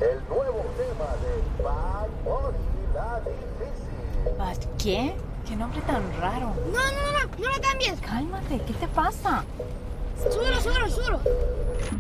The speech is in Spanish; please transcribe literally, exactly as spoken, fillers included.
El nuevo tema de Bad Bunny, La Difícil. ¿Bad qué? ¿Qué nombre tan raro? No, no, no, no, no lo cambies. Cálmate, ¿qué te pasa? Súbelo, súbelo, súbelo.